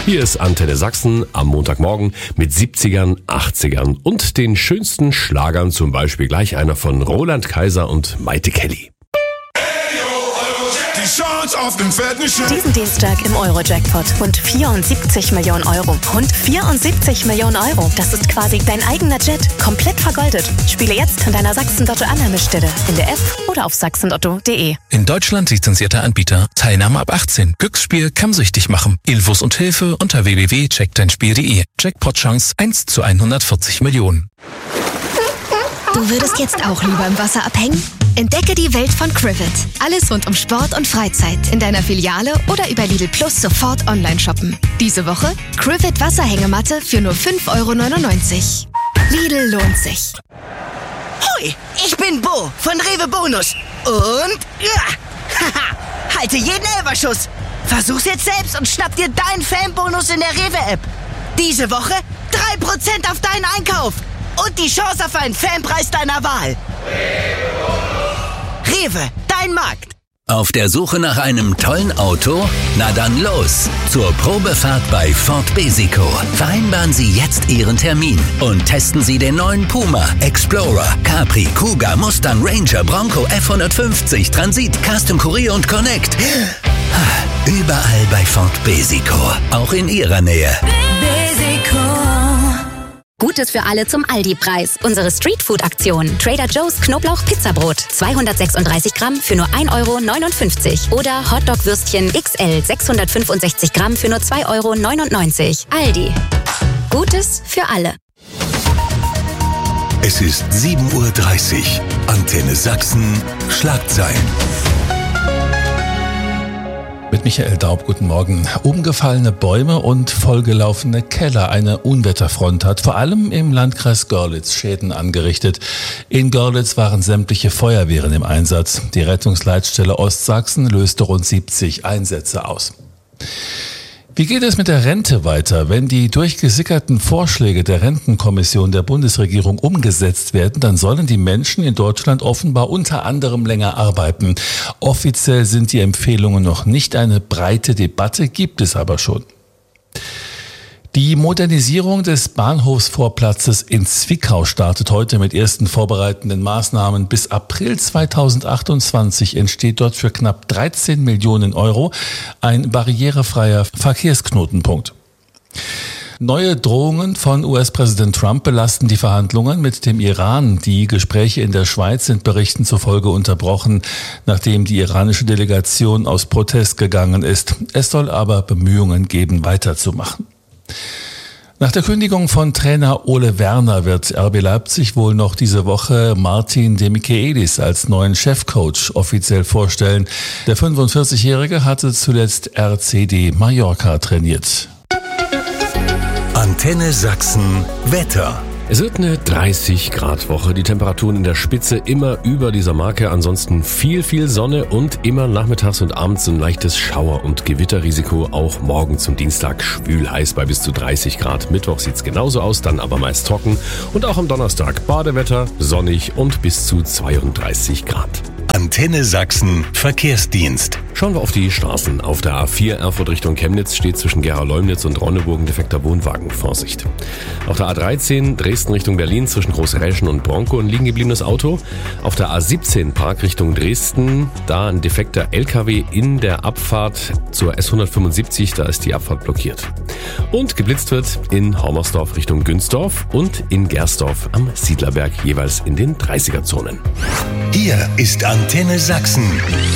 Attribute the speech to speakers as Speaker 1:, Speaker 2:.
Speaker 1: Hier ist Antenne Sachsen am Montagmorgen mit 70ern, 80ern und den schönsten Schlagern, zum Beispiel gleich einer von Roland Kaiser und Maite Kelly.
Speaker 2: Diesen Dienstag im Euro-Jackpot. Rund 74 Millionen Euro. Rund 74 Millionen Euro. Das ist quasi dein eigener Jet. Komplett vergoldet. Spiele jetzt in deiner Sachsen-Lotto-Annahmestelle. In der App oder auf sachsenlotto.de.
Speaker 3: In Deutschland lizenzierter Anbieter. Teilnahme ab 18. Glücksspiel kann süchtig machen. Infos und Hilfe unter www.checkdeinspiel.de. Jackpot-Chance 1 zu 140 Millionen.
Speaker 4: Du würdest jetzt auch lieber im Wasser abhängen? Entdecke die Welt von Crivet. Alles rund um Sport und Freizeit. In deiner Filiale oder über Lidl Plus sofort online shoppen. Diese Woche Crivet Wasserhängematte für nur 5,99 €. Lidl lohnt sich.
Speaker 5: Hoi, ich bin Bo von Rewe Bonus. Und halte jeden Elferschuss. Versuch's jetzt selbst und schnapp dir deinen Fanbonus in der Rewe-App. Diese Woche 3% auf deinen Einkauf. Und die Chance auf einen Fanpreis deiner Wahl. Rewe, dein Markt.
Speaker 6: Auf der Suche nach einem tollen Auto? Na dann los! Zur Probefahrt bei Ford Besico. Vereinbaren Sie jetzt Ihren Termin und testen Sie den neuen Puma, Explorer, Capri, Kuga, Mustang, Ranger, Bronco, F150, Transit, Custom Courier und Connect. Überall bei Ford Besico. Auch in Ihrer Nähe.
Speaker 4: Besico.
Speaker 7: Gutes für alle zum Aldi-Preis. Unsere Streetfood-Aktion. Trader Joe's Knoblauch-Pizzabrot. 236 Gramm für nur 1,59 € Oder Hotdog-Würstchen XL 665 Gramm für nur 2,99 €. Aldi. Gutes für alle.
Speaker 8: Es ist 7:30 Uhr. Antenne Sachsen. Schlagzeilen.
Speaker 3: Mit Michael Daub, guten Morgen. Umgefallene Bäume und vollgelaufene Keller. Eine Unwetterfront hat vor allem im Landkreis Görlitz Schäden angerichtet. In Görlitz waren sämtliche Feuerwehren im Einsatz. Die Rettungsleitstelle Ostsachsen löste rund 70 Einsätze aus. Wie geht es mit der Rente weiter? Wenn die durchgesickerten Vorschläge der Rentenkommission der Bundesregierung umgesetzt werden, dann sollen die Menschen in Deutschland offenbar unter anderem länger arbeiten. Offiziell sind die Empfehlungen noch nicht. Eine breite Debatte gibt es aber schon. Die Modernisierung des Bahnhofsvorplatzes in Zwickau startet heute mit ersten vorbereitenden Maßnahmen. Bis April 2028 entsteht dort für knapp 13 Millionen € ein barrierefreier Verkehrsknotenpunkt. Neue Drohungen von US-Präsident Trump belasten die Verhandlungen mit dem Iran. Die Gespräche in der Schweiz sind Berichten zufolge unterbrochen, nachdem die iranische Delegation aus Protest gegangen ist. Es soll aber Bemühungen geben, weiterzumachen. Nach der Kündigung von Trainer Ole Werner wird RB Leipzig wohl noch diese Woche Martin de Michaelis als neuen Chefcoach offiziell vorstellen. Der 45-Jährige hatte zuletzt RCD Mallorca trainiert.
Speaker 8: Antenne Sachsen Wetter.
Speaker 1: Es wird eine 30-Grad-Woche. Die Temperaturen in der Spitze immer über dieser Marke. Ansonsten viel Sonne und immer nachmittags und abends ein leichtes Schauer- und Gewitterrisiko. Auch morgen zum Dienstag schwül heiß bei bis zu 30 Grad. Mittwoch sieht's genauso aus, dann aber meist trocken. Und auch am Donnerstag Badewetter, sonnig und bis zu 32 Grad.
Speaker 8: Antenne Sachsen Verkehrsdienst.
Speaker 1: Schauen wir auf die Straßen. Auf der A4 Erfurt Richtung Chemnitz steht zwischen Gera-Leumnitz und Ronneburg ein defekter Wohnwagen. Vorsicht. Auf der A13 Dresden Richtung Berlin zwischen Großräschen und Bronco ein liegen gebliebenes Auto. Auf der A17 Park Richtung Dresden, da ein defekter LKW in der Abfahrt zur S175, da ist die Abfahrt blockiert. Und geblitzt wird in Hormersdorf Richtung Günzdorf und in Gersdorf am Siedlerberg, jeweils in den 30er-Zonen.
Speaker 8: Hier ist Antenne Sachsen.